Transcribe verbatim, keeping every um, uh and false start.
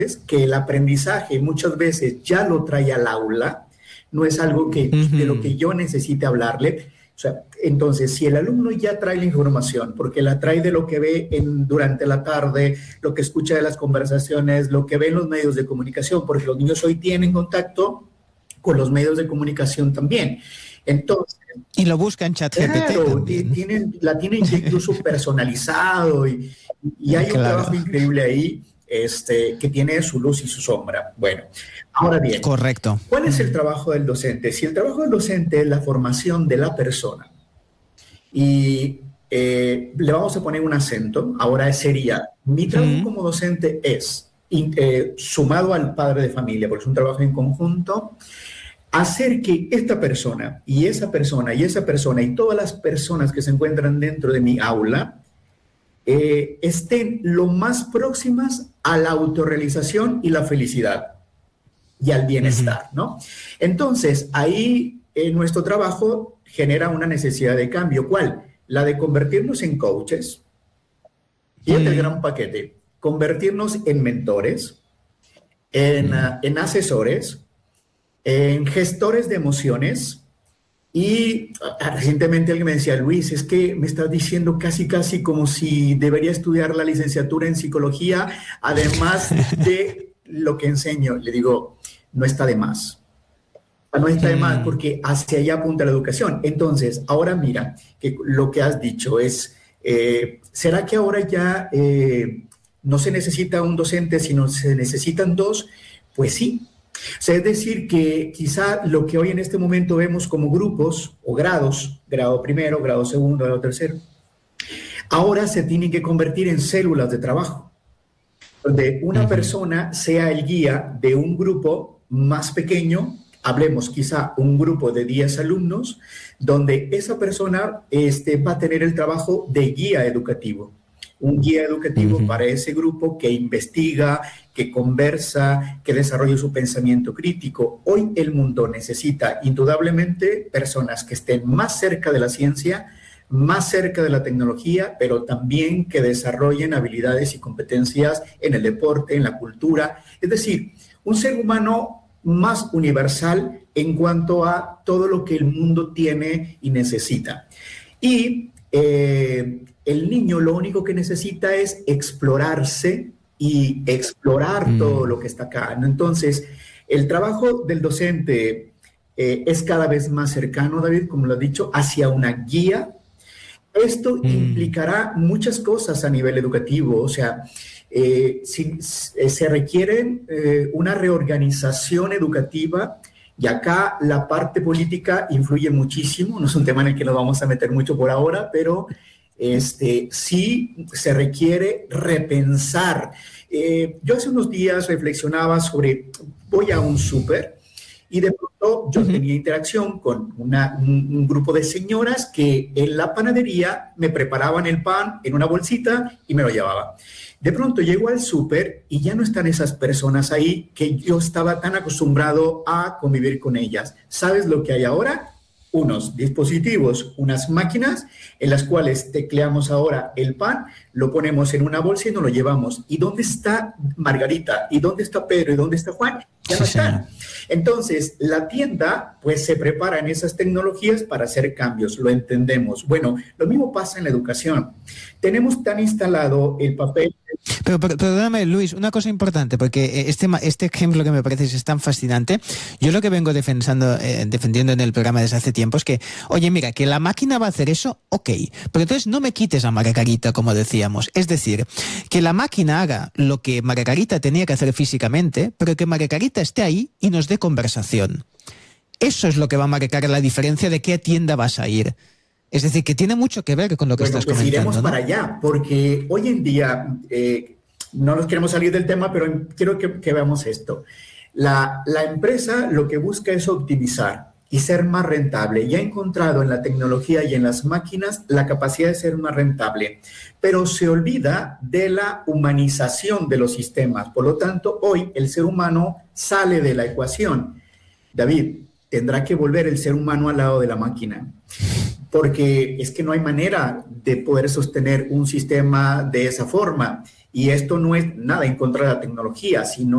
que el aprendizaje muchas veces ya lo trae al aula, no es algo que, uh-huh. de lo que yo necesite hablarle. O sea, entonces, si el alumno ya trae la información, porque la trae de lo que ve en, durante la tarde, lo que escucha de las conversaciones, lo que ve en los medios de comunicación, porque los niños hoy tienen contacto con los medios de comunicación también. Entonces, y lo busca en ChatGPT. Claro, tienen, la tienen incluso personalizado y, y hay claro. un trabajo increíble ahí este, que tiene su luz y su sombra. Bueno, ahora bien, correcto. ¿Cuál es el trabajo del docente? Si el trabajo del docente es la formación de la persona y eh, le vamos a poner un acento, ahora sería, mi trabajo uh-huh. como docente es, eh, sumado al padre de familia, porque es un trabajo en conjunto, hacer que esta persona y esa persona y esa persona y todas las personas que se encuentran dentro de mi aula eh, estén lo más próximas a la autorrealización y la felicidad y al bienestar, uh-huh. ¿no? Entonces, ahí eh, nuestro trabajo genera una necesidad de cambio. ¿Cuál? La de convertirnos en coaches. Y este uh-huh. es el gran paquete. Convertirnos en mentores, en, uh-huh. uh, en asesores, en gestores de emociones. Y uh, recientemente alguien me decía, Luis, es que me estás diciendo casi, casi como si debería estudiar la licenciatura en psicología, además de lo que enseño. Le digo, no está de más. No está de más porque hacia allá apunta la educación. Entonces, ahora mira, que lo que has dicho es, eh, ¿será que ahora ya eh, no se necesita un docente, sino se necesitan dos? Pues sí. O sea, es decir, que quizá lo que hoy en este momento vemos como grupos o grados, grado primero, grado segundo, grado tercero, ahora se tienen que convertir en células de trabajo, donde una uh-huh. persona sea el guía de un grupo más pequeño, hablemos quizá un grupo de diez alumnos, donde esa persona este, va a tener el trabajo de guía educativo. Un guía educativo uh-huh. para ese grupo que investiga, que conversa, que desarrolla su pensamiento crítico. Hoy el mundo necesita indudablemente personas que estén más cerca de la ciencia, más cerca de la tecnología, pero también que desarrollen habilidades y competencias en el deporte, en la cultura. Es decir, un ser humano más universal en cuanto a todo lo que el mundo tiene y necesita. Y eh, el niño lo único que necesita es explorarse y explorar mm. todo lo que está acá, ¿no? Entonces, el trabajo del docente eh, es cada vez más cercano, David, como lo has dicho, hacia una guía. Esto mm. implicará muchas cosas a nivel educativo, o sea, eh, si, eh, se requiere eh, una reorganización educativa y acá la parte política influye muchísimo, no es un tema en el que nos vamos a meter mucho por ahora, pero este, sí se requiere repensar. Eh, yo hace unos días reflexionaba sobre, voy a un súper, y de pronto yo uh-huh. tenía interacción con una, un, un grupo de señoras que en la panadería me preparaban el pan en una bolsita y me lo llevaban. De pronto llego al súper y ya no están esas personas ahí que yo estaba tan acostumbrado a convivir con ellas. ¿Sabes lo que hay ahora? Unos dispositivos, unas máquinas en las cuales tecleamos ahora el pan, lo ponemos en una bolsa y nos lo llevamos. ¿Y dónde está Margarita? ¿Y dónde está Pedro? ¿Y dónde está Juan? Ya no están. Entonces, la tienda pues se prepara en esas tecnologías para hacer cambios, lo entendemos. Bueno, lo mismo pasa en la educación. Tenemos tan instalado el papel. Pero, pero perdóname, Luis, una cosa importante, porque este, este ejemplo que me parece es tan fascinante. Yo lo que vengo defendiendo, eh, defendiendo en el programa desde hace tiempo es que, oye, mira, que la máquina va a hacer eso, ok, pero entonces no me quites a Margarita, como decíamos. Es decir, que la máquina haga lo que Margarita tenía que hacer físicamente, pero que Margarita esté ahí y nos dé conversación. Eso es lo que va a marcar la diferencia de qué tienda vas a ir. Es decir, que tiene mucho que ver con lo que bueno, estás pues comentando. Iremos, ¿no?, para allá, porque hoy en día, eh, no nos queremos salir del tema, pero quiero que, que veamos esto. La, la empresa lo que busca es optimizar y ser más rentable. Y ha encontrado en la tecnología y en las máquinas la capacidad de ser más rentable, pero se olvida de la humanización de los sistemas. Por lo tanto, hoy el ser humano sale de la ecuación. David, tendrá que volver el ser humano al lado de la máquina, porque es que no hay manera de poder sostener un sistema de esa forma. Y esto no es nada en contra de la tecnología, sino